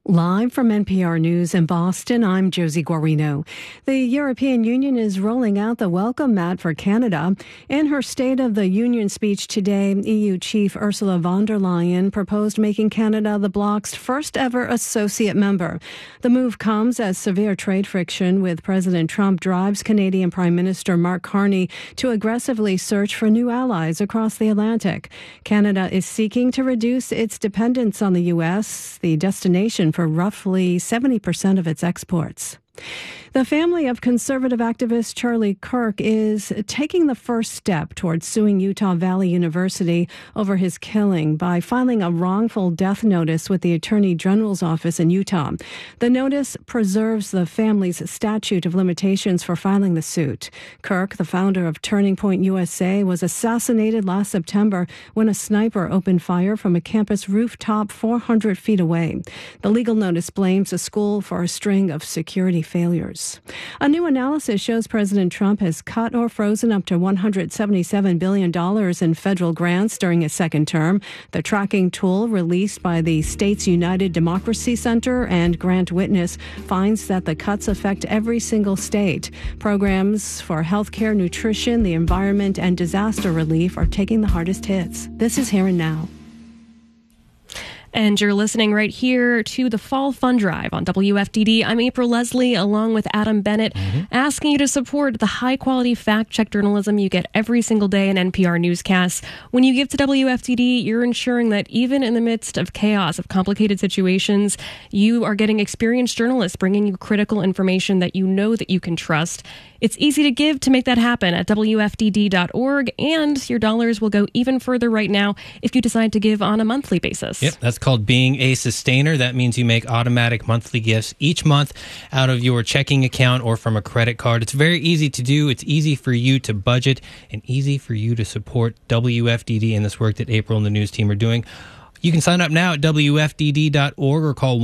Live from NPR News in Boston, I'm Josie Guarino. The European Union is rolling out the welcome mat for Canada. In her State of the Union speech today, EU Chief Ursula von der Leyen proposed making Canada the bloc's first ever associate member. The move comes as severe trade friction with President Trump drives Canadian Prime Minister Mark Carney to aggressively search for new allies across the Atlantic. Canada is seeking to reduce its dependence on the U.S., the destination for roughly 70% of its exports. The family of conservative activist Charlie Kirk is taking the first step towards suing Utah Valley University over his killing by filing a wrongful death notice with the Attorney General's office in Utah. The notice preserves the family's statute of limitations for filing the suit. Kirk, the founder of Turning Point USA, was assassinated last September when a sniper opened fire from a campus rooftop 400 feet away. The legal notice blames the school for a string of security failures. A new analysis shows President Trump has cut or frozen up to $177 billion in federal grants during his second term. The tracking tool released by the States United Democracy Center and Grant Witness finds that the cuts affect every single state. Programs for healthcare, nutrition, the environment, and disaster relief are taking the hardest hits. This is Here and Now. And you're listening right here to the Fall Fund Drive on WFDD. I'm April Leslie, along with Adam Bennett, asking you to support the high-quality fact-check journalism you get every single day in NPR newscasts. When you give to WFDD, you're ensuring that even in the midst of chaos, of complicated situations, you are getting experienced journalists bringing you critical information that you know that you can trust. It's easy to give to make that happen at WFDD.org, and your dollars will go even further right now if you decide to give on a monthly basis. Yep, that's called being a sustainer. That means you make automatic monthly gifts each month out of your checking account or from a credit card. It's very easy to do. It's easy for you to budget and easy for you to support WFDD and this work that April and the news team are doing. You can sign up now at WFDD.org or call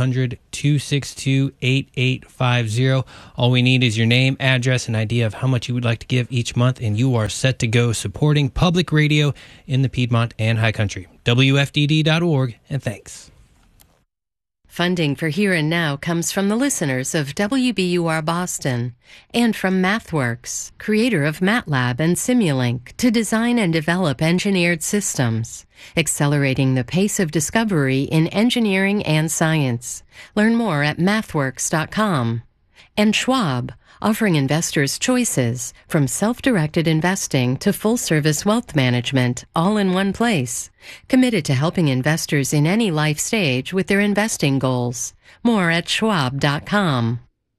1-800-262-8850. All we need is your name, address, and idea of how much you would like to give each month, and you are set to go supporting public radio in the Piedmont and High Country. WFDD.org, and thanks. Funding for Here and Now comes from the listeners of WBUR Boston and from MathWorks, creator of MATLAB and Simulink, to design and develop engineered systems, accelerating the pace of discovery in engineering and science. Learn more at mathworks.com. And Schwab, offering investors choices from self-directed investing to full-service wealth management, all in one place. Committed to helping investors in any life stage with their investing goals. More at schwab.com.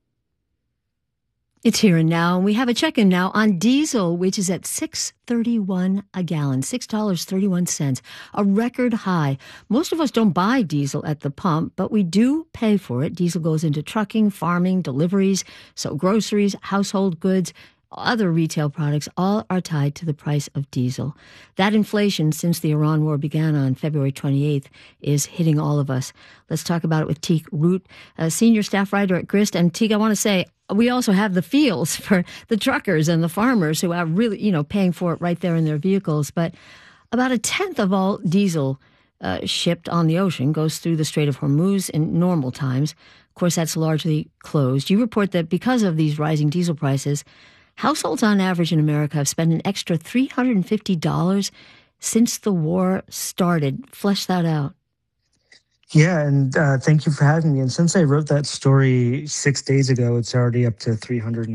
It's Here and Now, and we have a check-in now on diesel, which is at $6.31 a gallon, $6.31, a record high. Most of us don't buy diesel at the pump, but we do pay for it. Diesel goes into trucking, farming, deliveries, so groceries, household goods, other retail products, all are tied to the price of diesel. That inflation, since the Iran war began on February 28th, is hitting all of us. Let's talk about it with Teek Root, a senior staff writer at Grist. And Teek, I want to say, we also have the feels for the truckers and the farmers who are really, paying for it right there in their vehicles. But about a tenth of all diesel shipped on the ocean goes through the Strait of Hormuz in normal times. Of course, that's largely closed. You report that because of these rising diesel prices, households on average in America have spent an extra $350 since the war started. Flesh that out. Yeah, and thank you for having me. And since I wrote that story 6 days ago, it's already up to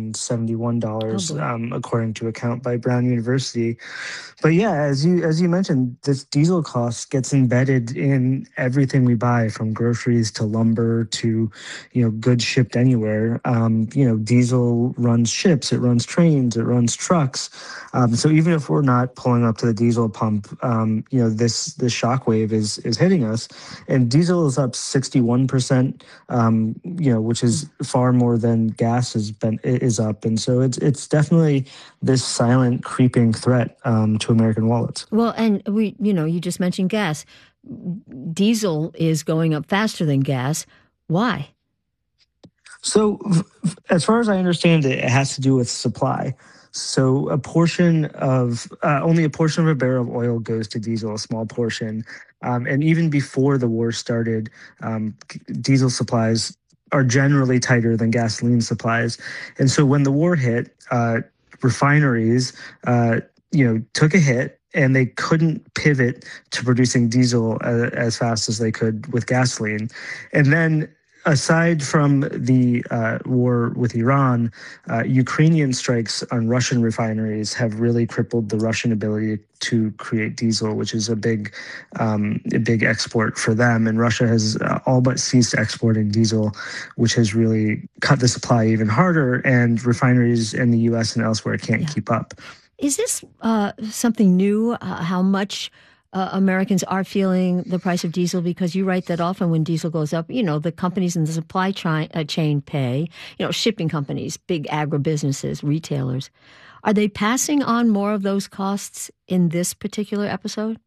$371, according to a count by Brown University. But yeah, as you mentioned, this diesel cost gets embedded in everything we buy, from groceries to lumber to, goods shipped anywhere. Diesel runs ships, it runs trains, it runs trucks. So even if we're not pulling up to the diesel pump, this shockwave is hitting us. And diesel is up 61%, which is far more than gas is up. And so it's definitely this silent creeping threat to American wallets. Well, and you just mentioned gas. Diesel is going up faster than gas. Why? So as far as I understand it, it has to do with supply. So only a portion of a barrel of oil goes to diesel, a small portion. And even before the war started, diesel supplies are generally tighter than gasoline supplies. And so when the war hit, refineries, took a hit, and they couldn't pivot to producing diesel as fast as they could with gasoline. And then, aside from the war with Iran, Ukrainian strikes on Russian refineries have really crippled the Russian ability to create diesel, which is a big export for them. And Russia has all but ceased exporting diesel, which has really cut the supply even harder. And refineries in the U.S. and elsewhere can't keep up. Is this something new, how much Americans are feeling the price of diesel? Because you write that often when diesel goes up, the companies in the supply chain pay, shipping companies, big agribusinesses, retailers. Are they passing on more of those costs in this particular episode?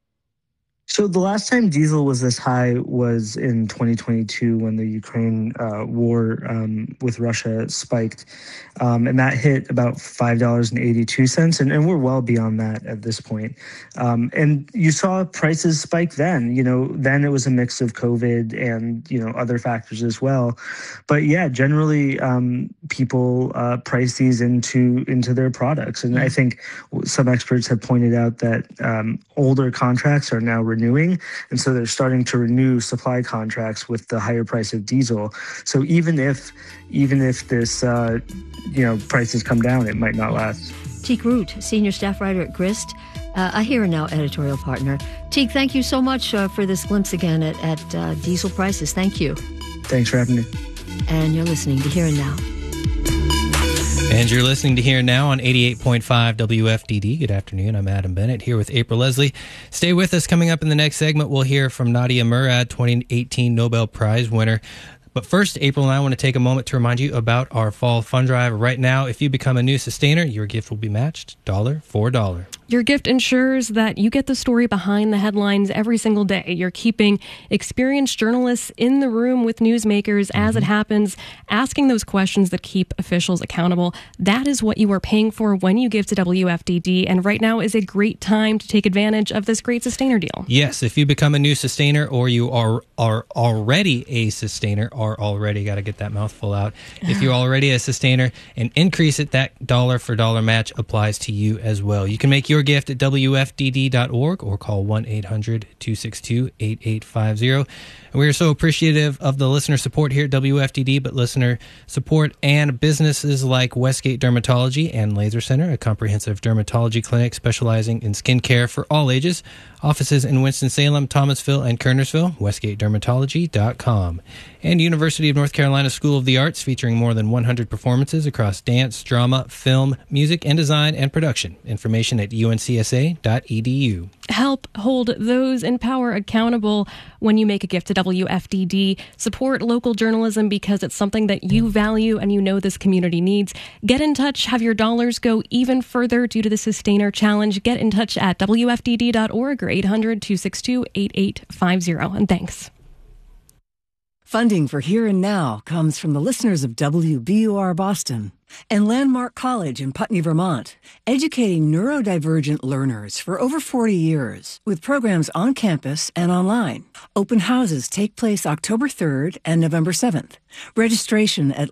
So the last time diesel was this high was in 2022 when the Ukraine war with Russia spiked. And that hit about $5.82. And we're well beyond that at this point. And you saw prices spike then. Then it was a mix of COVID and, other factors as well. But yeah, generally people price these into their products. And I think some experts have pointed out that older contracts are now renewing. And so they're starting to renew supply contracts with the higher price of diesel. So even if this, prices come down, it might not last. Teek Root, senior staff writer at Grist, a Here and Now editorial partner. Teek, thank you so much for this glimpse again at diesel prices. Thank you. Thanks for having me. And you're listening to Here and Now. And you're listening to Here Now on 88.5 WFDD. Good afternoon. I'm Adam Bennett here with April Leslie. Stay with us. Coming up in the next segment, we'll hear from Nadia Murad, 2018 Nobel Prize winner. But first, April and I want to take a moment to remind you about our fall fund drive. Right now, if you become a new sustainer, your gift will be matched $1 for $1. Your gift ensures that you get the story behind the headlines every single day. You're keeping experienced journalists in the room with newsmakers as it happens, asking those questions that keep officials accountable. That is what you are paying for when you give to WFDD, and right now is a great time to take advantage of this great sustainer deal. Yes, if you become a new sustainer or you are already a sustainer, got to get that mouthful out. If you're already a sustainer and increase it, that $1 for $1 match applies to you as well. You can make your gift at WFDD.org or call 1-800-262-8850. And we are so appreciative of the listener support here at WFDD, but listener support and businesses like Westgate Dermatology and Laser Center, a comprehensive dermatology clinic specializing in skincare for all ages. Offices in Winston-Salem, Thomasville, and Kernersville, westgatedermatology.com. And University of North Carolina School of the Arts, featuring more than 100 performances across dance, drama, film, music, and design and production. Information at uncsa.edu. Help hold those in power accountable when you make a gift to WFDD. Support local journalism because it's something that you value and you know this community needs. Get in touch. Have your dollars go even further due to the Sustainer Challenge. Get in touch at WFDD.org or 800-262-8850. And thanks. Funding for Here and Now comes from the listeners of WBUR Boston and Landmark College in Putney, Vermont, educating neurodivergent learners for over 40 years with programs on campus and online. Open houses take place October 3rd and November 7th. Registration at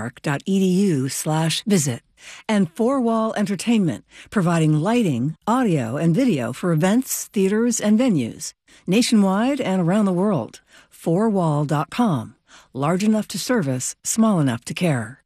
landmark.edu/visit. And Four Wall Entertainment, providing lighting, audio, and video for events, theaters, and venues, nationwide and around the world. Fourwall.com. Large enough to service, small enough to care.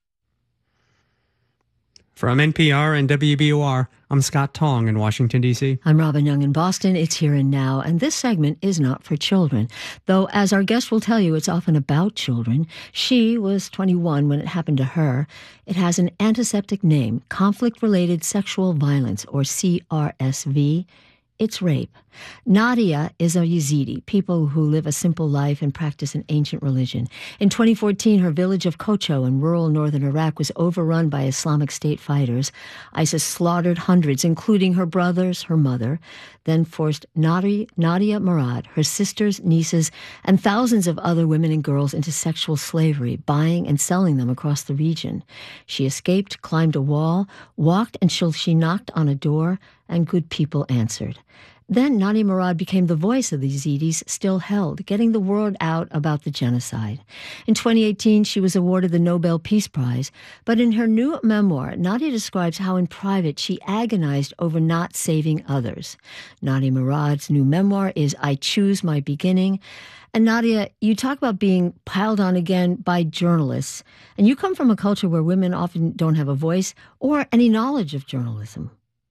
From NPR and WBUR, I'm Scott Tong in Washington, D.C. I'm Robin Young in Boston. It's Here and Now, and this segment is not for children. Though, as our guest will tell you, it's often about children. She was 21 when it happened to her. It has an antiseptic name, conflict-related sexual violence, or CRSV. It's rape. Nadia is a Yazidi, people who live a simple life and practice an ancient religion. In 2014, her village of Kocho in rural northern Iraq was overrun by Islamic State fighters. ISIS slaughtered hundreds, including her brothers, her mother, then forced Nadia Murad, her sisters, nieces, and thousands of other women and girls into sexual slavery, buying and selling them across the region. She escaped, climbed a wall, walked until she knocked on a door, and good people answered. Then Nadia Murad became the voice of the Yazidis still held, getting the word out about the genocide. In 2018, she was awarded the Nobel Peace Prize, but in her new memoir, Nadia describes how in private she agonized over not saving others. Nadia Murad's new memoir is I Choose My Beginning. And Nadia, you talk about being piled on again by journalists, and you come from a culture where women often don't have a voice or any knowledge of journalism.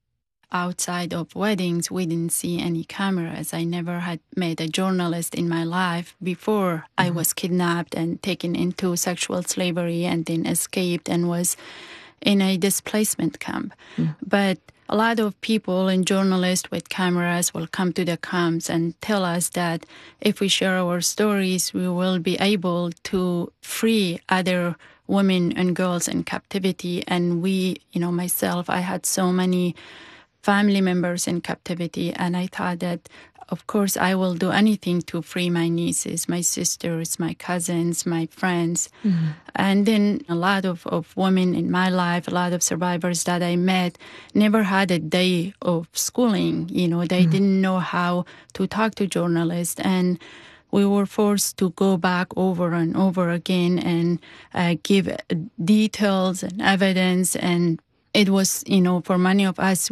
Outside of weddings, we didn't see any cameras. I never had met a journalist in my life before I was kidnapped and taken into sexual slavery and then escaped and was in a displacement camp. But a lot of people and journalists with cameras will come to the camps and tell us that if we share our stories, we will be able to free other women and girls in captivity. And we, myself, I had so many family members in captivity, and I thought that, of course, I will do anything to free my nieces, my sisters, my cousins, my friends. And then a lot of women in my life, a lot of survivors that I met, never had a day of schooling. They didn't know how to talk to journalists, and we were forced to go back over and over again and give details and evidence. And it was, for many of us,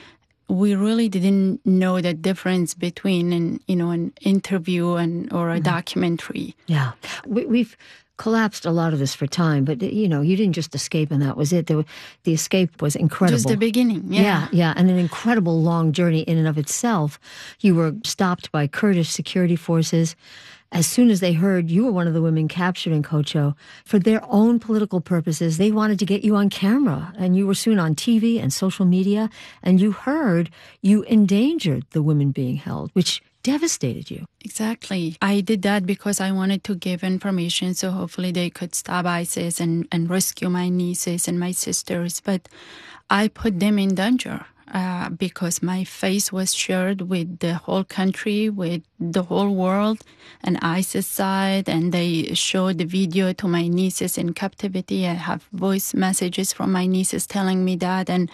we really didn't know the difference between an interview or a documentary. Yeah. We've collapsed a lot of this for time, but, you didn't just escape and that was it. The escape was incredible. Just the beginning, yeah. Yeah, and an incredible long journey in and of itself. You were stopped by Kurdish security forces. As soon as they heard you were one of the women captured in Kocho, for their own political purposes, they wanted to get you on camera. And you were soon on TV and social media. And you heard you endangered the women being held, which devastated you. Exactly. I did that because I wanted to give information so hopefully they could stop ISIS and rescue my nieces and my sisters. But I put them in danger. Because my face was shared with the whole country, with the whole world, and ISIS side, and they showed the video to my nieces in captivity. I have voice messages from my nieces telling me that, and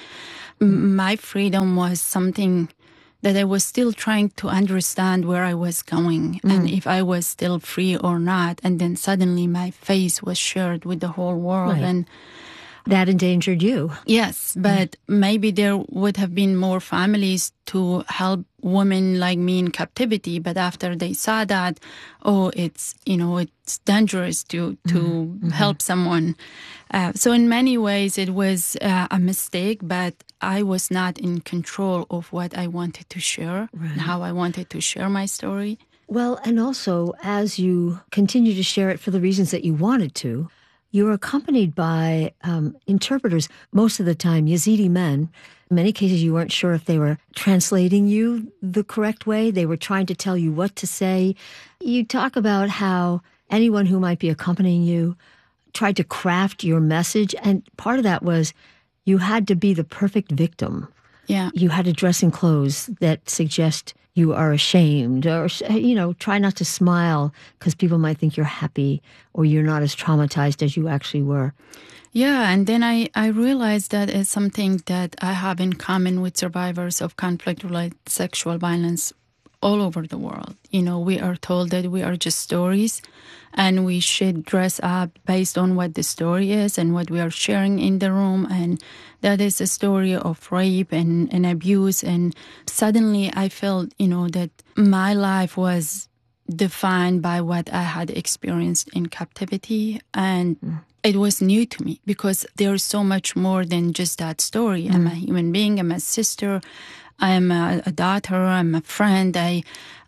my freedom was something that I was still trying to understand where I was going and if I was still free or not. And then suddenly my face was shared with the whole world. Right. And that endangered you. Yes, but maybe there would have been more families to help women like me in captivity. But after they saw that, it's dangerous to help someone. So in many ways, it was a mistake, but I was not in control of what I wanted to share and how I wanted to share my story. Well, and also, as you continue to share it for the reasons that you wanted to, you're accompanied by interpreters, most of the time Yazidi men. In many cases, you weren't sure if they were translating you the correct way. They were trying to tell you what to say. You talk about how anyone who might be accompanying you tried to craft your message. And part of that was you had to be the perfect victim. Yeah. You had to dress in clothes that suggest you are ashamed or, try not to smile because people might think you're happy or you're not as traumatized as you actually were. Yeah, and then I realized that it's something that I have in common with survivors of conflict-related sexual violence all over the world. We are told that we are just stories and we should dress up based on what the story is and what we are sharing in the room. And that is a story of rape and abuse. And suddenly I felt, that my life was defined by what I had experienced in captivity. And it was new to me because there's so much more than just that story. I'm a human being, I'm a sister, I'm a daughter, I'm a friend. I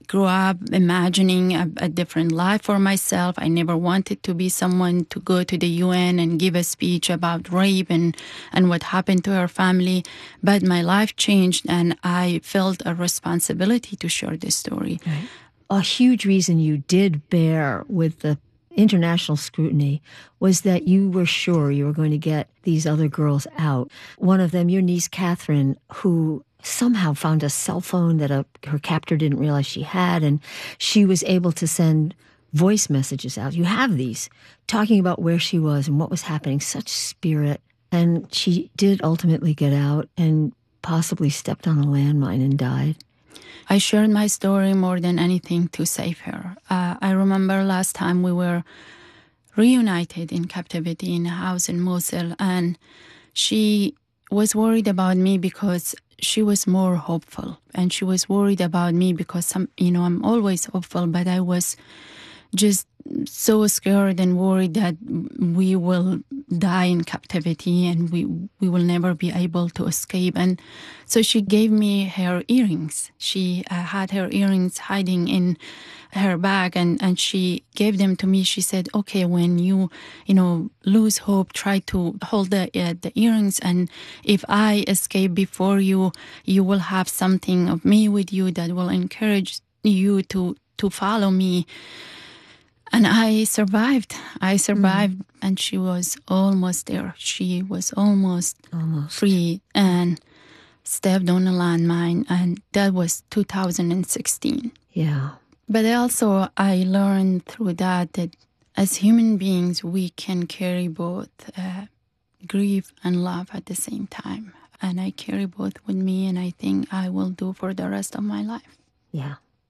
grew up imagining a different life for myself. I never wanted to be someone to go to the UN and give a speech about rape and what happened to her family. But my life changed, and I felt a responsibility to share this story. Right. A huge reason you did bear with the international scrutiny was that you were sure you were going to get these other girls out. One of them, your niece Catherine, who somehow found a cell phone that her captor didn't realize she had, and she was able to send voice messages out. You have these, talking about where she was and what was happening. Such spirit. And she did ultimately get out and possibly stepped on a landmine and died. I shared my story more than anything to save her. I remember last time we were reunited in captivity in a house in Mosul, and she was worried about me because she was more hopeful, and she was worried about me because I'm always hopeful, but I was just so scared and worried that we will die in captivity and we will never be able to escape. And so she gave me her earrings. She had her earrings hiding in her bag, and she gave them to me. She said, okay, when you lose hope, try to hold the earrings, and if I escape before you, you will have something of me with you that will encourage you to follow me. And I survived. And she was almost there. She was almost free and stepped on a landmine, and that was 2016. Yeah. But I learned through that as human beings, we can carry both grief and love at the same time. And I carry both with me, and I think I will do for the rest of my life. Yeah.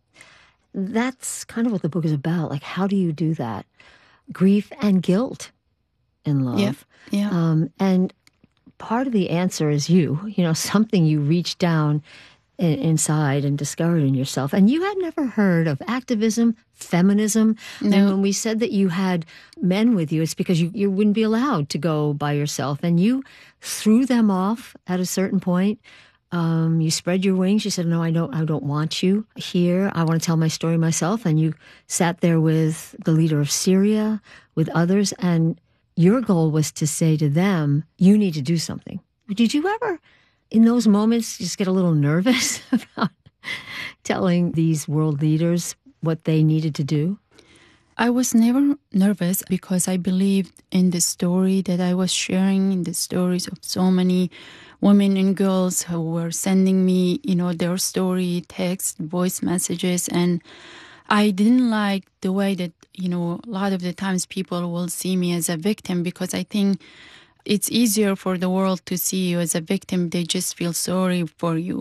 That's kind of what the book is about. Like, how do you do that? Grief and guilt in love. Yeah. And part of the answer is something you reached down inside and discovered in yourself. And you had never heard of activism, feminism. No. And when we said that you had men with you, it's because you wouldn't be allowed to go by yourself. And you threw them off at a certain point. You spread your wings. You said, no, I don't want you here. I want to tell my story myself. And you sat there with the leader of Syria, with others. And your goal was to say to them, you need to do something. Did you ever, in those moments, just get a little nervous about telling these world leaders what they needed to do? I was never nervous because I believed in the story that I was sharing, in the stories of so many women and girls who were sending me, their story, text, voice messages. And I didn't like the way that, a lot of the times people will see me as a victim, because I think it's easier for the world to see you as a victim. They just feel sorry for you.